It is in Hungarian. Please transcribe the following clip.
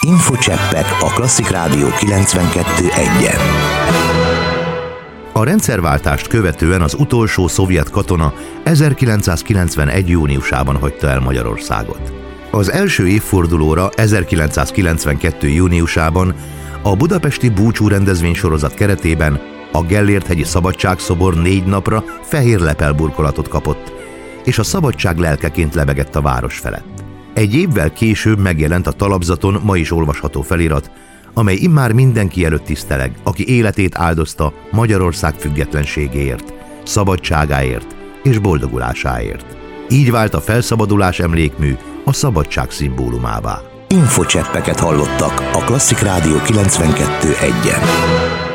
Infocseppek a Klasszik Rádió 92.1-en. A rendszerváltást követően az utolsó szovjet katona 1991. júniusában hagyta el Magyarországot. Az első évfordulóra 1992. júniusában a budapesti búcsú rendezvénysorozat keretében a Gellért-hegyi Szabadságszobor 4 napra fehér lepelburkolatot kapott, és a szabadság lelkeként lebegett a város felett. Egy évvel később megjelent a talapzaton ma is olvasható felirat, amely immár mindenki előtt tiszteleg, aki életét áldozta Magyarország függetlenségéért, szabadságáért és boldogulásáért. Így vált a felszabadulás emlékmű a szabadság szimbólumává. Infocseppeket hallottak a Klasszik Rádió 92.1-en.